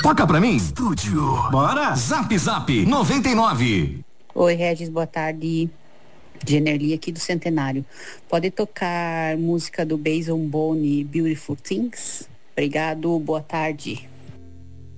Toca pra mim. Estúdio. Bora. Zap Zap 99. Oi, Regis, boa tarde. Generli aqui do Centenário. Pode tocar música do Basil Bone, Beautiful Things? Obrigado, boa tarde.